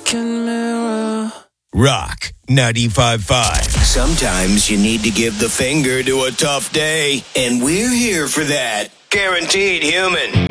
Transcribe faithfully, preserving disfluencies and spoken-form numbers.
broken mirror. Rock ninety-five point five. Sometimes you need to give the finger to a tough day, and we're here for that. Guaranteed Human.